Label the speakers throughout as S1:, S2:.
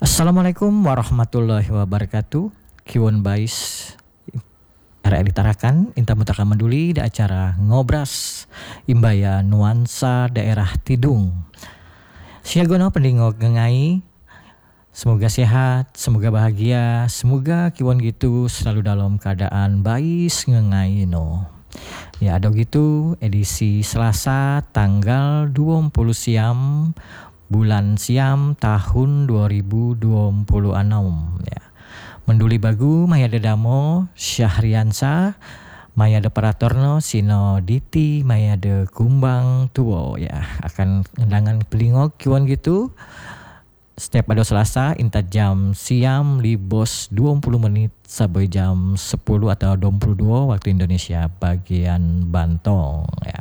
S1: Assalamualaikum warahmatullahi wabarakatuh. Kiwon Bais RRI ditarakan Inta Mutaka Manduli di acara Ngobras Imbaya Nuansa Daerah Tidung. Siagono pendingok gengai. Semoga sehat, semoga bahagia, semoga kiwon gitu selalu dalam keadaan bais ngengai no. Ya ada gitu edisi Selasa tanggal 20 Siam bulan Siam tahun 2026 ya. Menduli bagu Maya Dedamo Syahriansa Maya de Paratorno Sino Diti Maya de Kumbang Tuwo ya akan ngendangan pelingok kiwan gitu setiap pada Selasa inta jam siam libos 20 menit sampai jam 10 atau 22 waktu Indonesia bagian Bantong ya.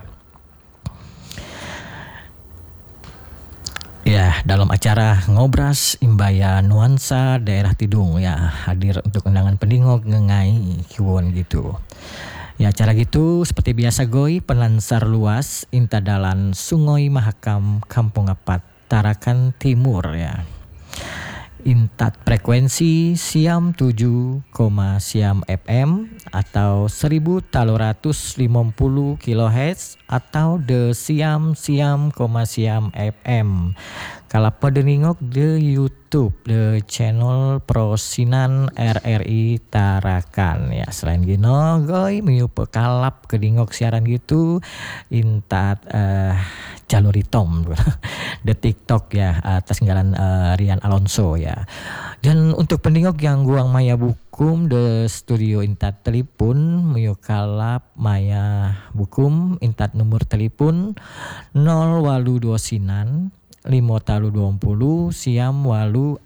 S1: Ya, dalam acara Ngobras Imbaya Nuansa Daerah Tidung ya hadir untuk undangan pendingok ngengai kiwon gitu. Ya acara gitu seperti biasa goi penlansar luas inta dalan Sungoi Mahakam Kampung Apat Tarakan Timur ya. Intat frekuensi Siam 7, Siam FM atau 1350 kHz atau de Siam Siam, Siam FM. Kalau pada nengok de YouTube de channel Prosinan RRI Tarakan ya. Selain gino goy miup kalap kedingok siaran gitu intat jalur hitam de TikTok ya atas nggalan Rian Alonso ya. Dan untuk pendingok yang guang Maya Bukum de studio intat telepon meyukalap Maya Bukum intat nomor telepon 082 sinan 520 Siam walu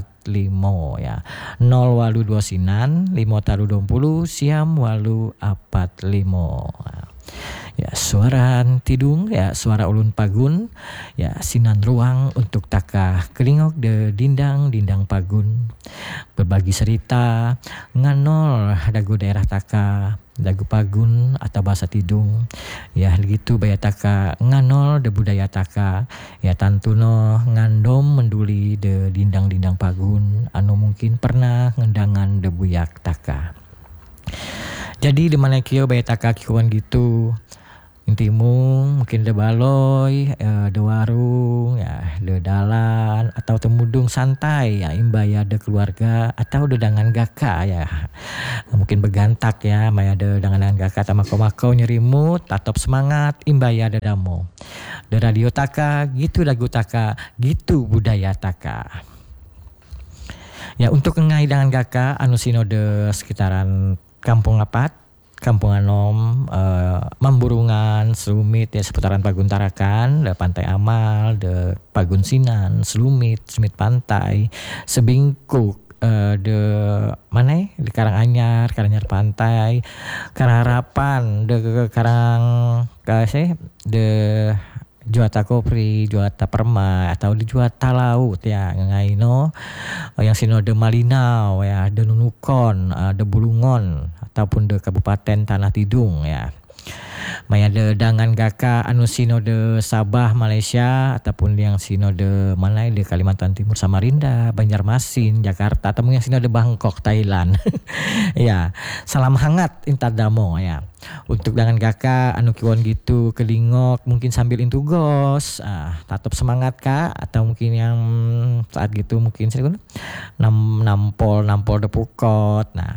S1: 45 ya 082 sinan 520 Siam walu 45 ya suara tidung ya suara ulun pagun ya sinan ruang untuk taka kelingok de dindang pagun berbagi cerita nganol dagu daerah taka dagu pagun atau bahasa tidung ya gitu baya taka nganol de budaya taka ya tantuno ngandom menduli de dindang pagun anu mungkin pernah ngendangan de buyak taka. Jadi di mana kio baya taka kiwan gitu intimu mungkin de baloi, de warung, ya, de dalan atau temudung santai ya imbaya de keluarga atau de dangan gaka ya. Mungkin begantak ya, maya de dangan gaka atau mako-mako nyerimut, tatop semangat imbaya de damo. De radio taka, gitu lagu taka, gitu budaya taka. Ya untuk ngai dangan gaka anu sino de sekitaran Kampung Apat Kampung Anom, Mamburungan, Selumit ya seputaran Pagun Tarakan, de Pantai Amal, de Pagun Sinan, Selumit Pantai, Sebingkuk, de mana? Di Karanganyar Pantai, Karaharapan, de Karang kasih, de Juata Kopri, Juata Perma atau di Juata Laut ya ngaino yang sino de Malinau ya, de Nunukon, de Bulungon ataupun de Kabupaten Tanah Tidung ya. Maya de dangan gaka anu sino de Sabah Malaysia ataupun yang sino de mana de Kalimantan Timur Samarinda, Banjarmasin, Jakarta atau yang sino de Bangkok Thailand. Ya, salam hangat intat damo ya. Untuk dangan gaka anu kiwon gitu kelingok mungkin sambil intugos, tatap semangat kak atau mungkin yang saat gitu mungkin saya nampol de pukot. Nah,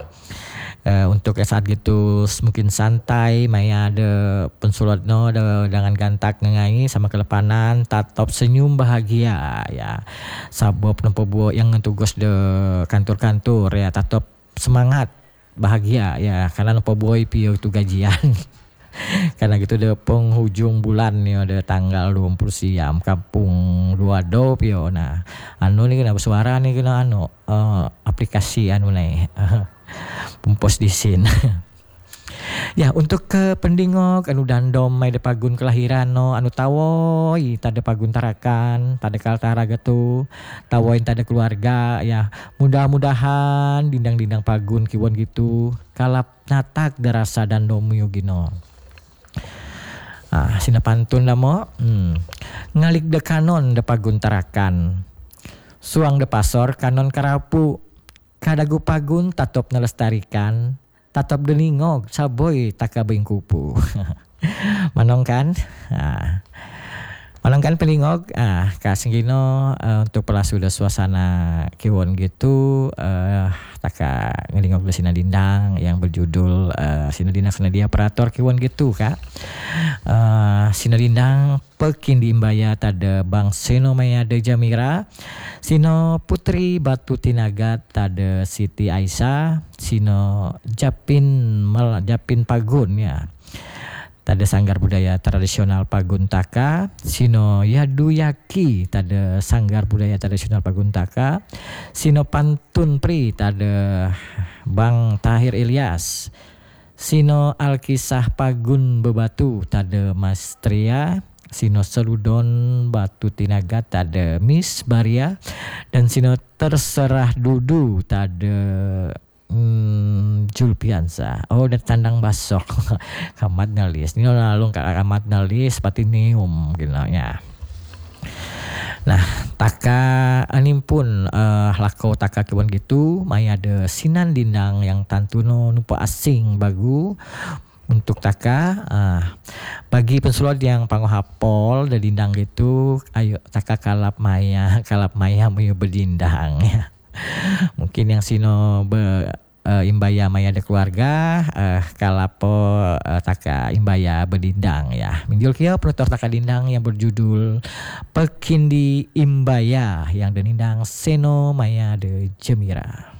S1: untuk saat gitu mungkin santai maya de pensulotno de dengan gantak ngengai sama kelepanan tatop senyum bahagia ya sabob nempo buo yang ngentugos de kantor-kantor ya tatop semangat bahagia ya karena nempo boy pio itu gajian karena gitu de penghujung bulan ya de tanggal 20 Siam Kampung Duado pio. Nah anu nih kena suara nih kena anu aplikasi anu nih pumpos di sin. Ya untuk ke pendingok anu dandom may de pagun kelahiran no anu tawoi tade pagun Tarakan tade kaltara gitu tawoin tade keluarga ya mudah-mudahan dindang pagun kiwon gitu kalap natak derasa dandom yugino. Sina pantun damo ngalik de kanon de pagun Tarakan Suang de pasor kanon karapu. Kadagu pagun tatop nelestarikan. Tatop deningog saboy takabing kupu. Manong kan? Manong kan pelingog kasinggino untuk pelasuda suasana kiwon gitu taka ngelingog le Sina Dindang yang berjudul Sina Dindang Senadia Operator kiwon gitu Kak. Sina Dindang pekin di Imbaya tada Bang Seno Maya de Jamira, Sino Putri Batu Tinagat tada Siti Aisyah, Sino Japin Pagun ya. Tada Sanggar Budaya Tradisional Paguntaka, Sino Yaduyaki tada Sanggar Budaya Tradisional Paguntaka, Sino Pantun Pri tada Bang Tahir Ilyas, Sino Alkisah Pagun Bebatu tada Mas Tria, Sino Seludon Batu Tinaga tada Miss Baria, dan Sino Terserah Dudu tada Julpiansa. Dan tandang basok kamat nalis. Ini lalung kamat nalis patinium gitu ya. Nah, taka animpun lako taka kiwan gitu, maya de Sinan Dindang yang tantuno nupa asing bagu untuk taka bagi pensulod yang pangohapol de Dindang gitu, ayo taka kalap maya mayo bedindang ya. Mungkin yang sino Imbaya Maya de keluarga kalapo taka Imbaya bedindang ya. Minjul kia penutur taka dindang yang berjudul Pekin di Imbaya yang denindang Seno Maya de Jamira.